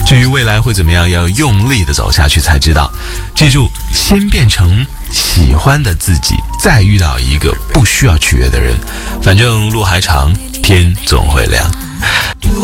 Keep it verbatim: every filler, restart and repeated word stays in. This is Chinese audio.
至于未来会怎么样，要用力的走下去才知道。记住，先变成喜欢的自己，再遇到一个不需要取悦的人。反正路还长，天总会亮。